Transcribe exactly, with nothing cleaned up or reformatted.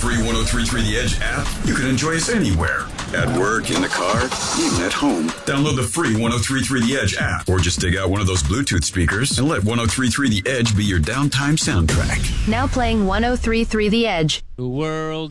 free one oh three point three The Edge app, you can enjoy us anywhere. At work, in the car, even at home. Download the free one oh three point three The Edge app, or just dig out one of those Bluetooth speakers and let one oh three point three The Edge be your downtime soundtrack. Now playing one oh three point three The Edge. The world